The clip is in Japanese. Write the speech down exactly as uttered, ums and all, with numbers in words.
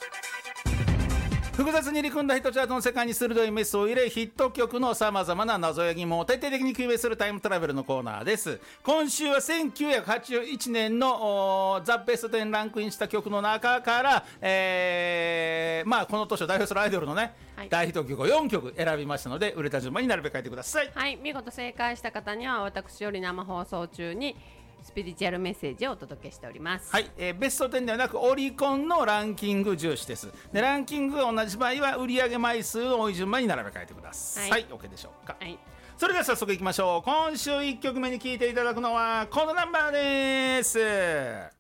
複雑に入り組んだヒットチャートの世界に鋭いメスを入れ、ヒット曲のさまざまな謎や疑問を徹底的に究明するタイムトラベルのコーナーです。今週はせんきゅうひゃくはちじゅういちねんのザ・ベストじゅうランクインした曲の中から、えー、まあこの年を代表するアイドルのね、はい、大ヒット曲をよんきょく選びましたので、売れた順番になるべく書いてください。 はい、見事正解した方には私より生放送中にスピリチュアルメッセージをお届けしております。 はい、えー、ベストじゅうではなくオリコンのランキング重視です。でランキングが同じ場合は売上枚数の多い順番に並べ替えてください。はい、OK でしょうか。はい、それでは早速いきましょう。今週いっきょくめに聴いていただくのはこのナンバーです。